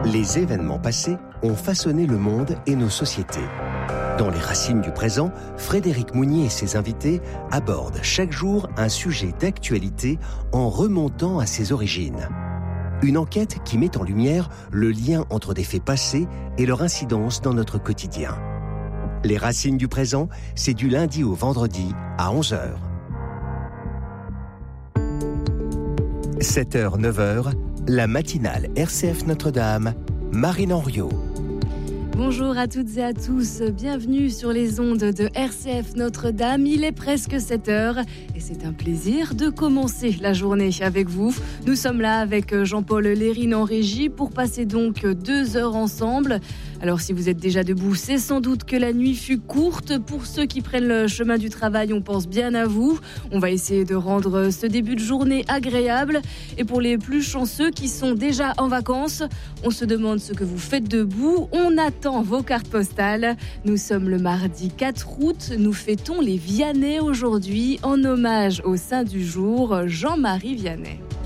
Les événements passés ont façonné le monde et nos sociétés. Dans Les Racines du présent, Frédéric Mounier et ses invités abordent chaque jour un sujet d'actualité en remontant à ses origines. Une enquête qui met en lumière le lien entre des faits passés et leur incidence dans notre quotidien. Les Racines du présent, c'est du lundi au vendredi à 11h. 7h, 9h, la matinale RCF Notre-Dame, Marine Henriot. Bonjour à toutes et à tous, bienvenue sur les ondes de RCF Notre-Dame. Il est presque 7h et c'est un plaisir de commencer la journée avec vous. Nous sommes là avec Jean-Paul Lérine en régie pour passer donc 2 heures ensemble. Alors si vous êtes déjà debout, c'est sans doute que la nuit fut courte. Pour ceux qui prennent le chemin du travail, on pense bien à vous. On va essayer de rendre ce début de journée agréable. Et pour les plus chanceux qui sont déjà en vacances, on se demande ce que vous faites debout. On attend vos cartes postales. Nous sommes le mardi 4 août. Nous fêtons les Vianney aujourd'hui en hommage au saint du jour, Jean-Marie Vianney.